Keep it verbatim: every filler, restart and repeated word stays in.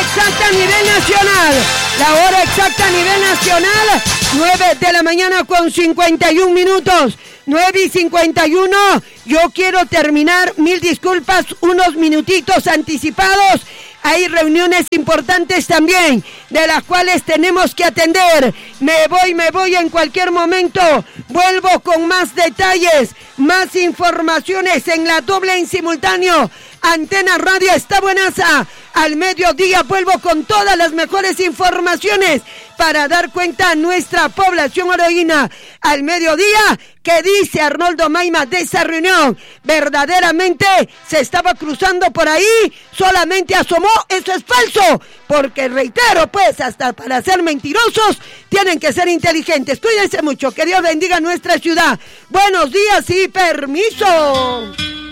exacta a nivel nacional. La hora exacta a nivel nacional, nueve de la mañana con cincuenta y un minutos. nueve y cincuenta y uno. Yo quiero terminar, mil disculpas, unos minutitos anticipados. Hay reuniones importantes también, de las cuales tenemos que atender. Me voy, me voy en cualquier momento. Vuelvo con más detalles, más informaciones en la doble en simultáneo. Antena Radio está buenaza. Al mediodía vuelvo con todas las mejores informaciones para dar cuenta a nuestra población oroína. Al mediodía, ¿qué dice Arnoldo Maima de esa reunión? ¿Verdaderamente se estaba cruzando por ahí? ¿Solamente asomó? Eso es falso, porque reitero, pues, hasta para ser mentirosos tienen que ser inteligentes. Cuídense mucho, que Dios bendiga nuestra ciudad. Buenos días y permiso.